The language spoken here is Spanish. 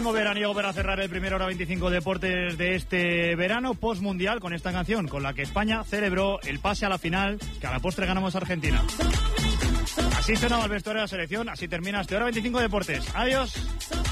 ritmo veraniego para cerrar el primer Hora 25 Deportes de este verano post-mundial con esta canción con la que España celebró el pase a la final, que a la postre ganamos a Argentina. Así sonaba el vestuario de la selección, así termina este Hora 25 Deportes. Adiós.